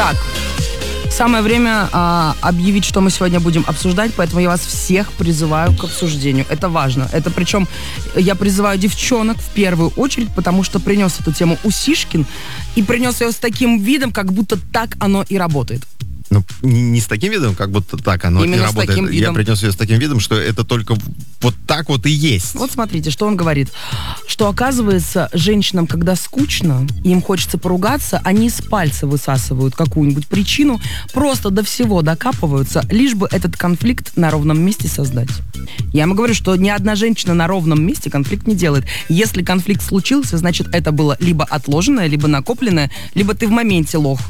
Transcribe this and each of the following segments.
Так, самое время объявить, что мы сегодня будем обсуждать, поэтому я вас всех призываю к обсуждению. Это важно. Это причем я призываю девчонок в первую очередь, потому что принес эту тему Усишкин и принес ее с таким видом, как будто так оно и работает. Ну, не с таким видом, как будто так оно именно и работает. Я принес ее с таким видом, что это только вот так вот и есть. Вот смотрите, что он говорит. Что, оказывается, женщинам, когда скучно, и им хочется поругаться, они с пальца высасывают какую-нибудь причину, просто до всего докапываются, лишь бы этот конфликт на ровном месте создать. Я ему говорю, что ни одна женщина на ровном месте конфликт не делает. Если конфликт случился, значит, это было либо отложенное, либо накопленное, либо ты в моменте лох.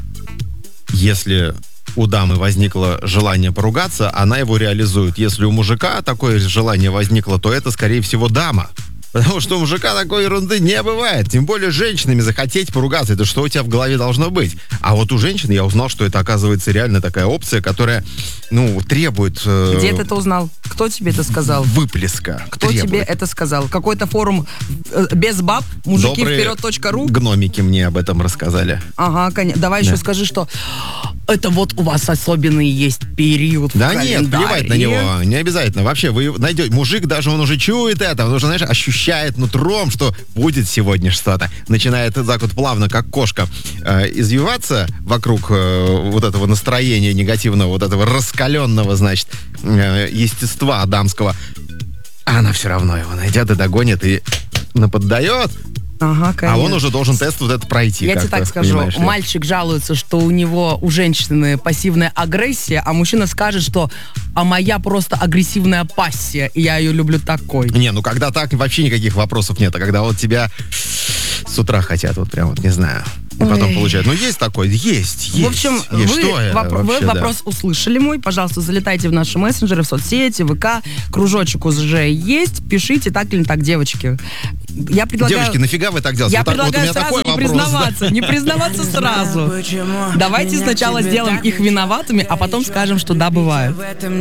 Если у дамы возникло желание поругаться, она его реализует. Если у мужика такое желание возникло, то это, скорее всего, дама. Потому что у мужика такой ерунды не бывает. Тем более с женщинами захотеть поругаться. Это что у тебя в голове должно быть? А вот у женщин я узнал, что это, оказывается, реально такая опция, которая, требует... Где ты это узнал? Кто тебе это сказал? Выплеска. Кто тебе это сказал? Какой-то форум без баб? Мужикивперед.ру? Гномики мне об этом рассказали. Ага, конечно. Давай еще скажи, что это вот у вас особенный есть период в календаре. Нет, плевать на него. Не обязательно. Вообще, вы найдете... Мужик даже, он уже чует это. Он уже, знаешь, ощущает нутром, что будет сегодня что-то. Начинает так вот плавно, как кошка, извиваться вокруг вот этого настроения негативного, вот этого раскаленного, значит, естества дамского. А она все равно его найдет и догонит, и наподдает. Ага, а он уже должен тест вот этот пройти. Я тебе так скажу, мальчик жалуется, что у женщины пассивная агрессия, а мужчина скажет, что моя просто агрессивная пассия, и я ее люблю такой. Не, когда так, вообще никаких вопросов нет. А когда вот тебя с утра хотят, вот прям вот, не знаю, и потом получают. Есть такой? Есть. В общем, вы вопрос услышали мой. Пожалуйста, залетайте в наши мессенджеры, в соцсети, ВК. Кружочек уже есть. Пишите так или так, девочки. Я предлагаю... Девочки, нафига вы так делаете? Я предлагаю сразу не признаваться сразу. Давайте сначала сделаем их виноватыми, а потом скажем, что да, бывает.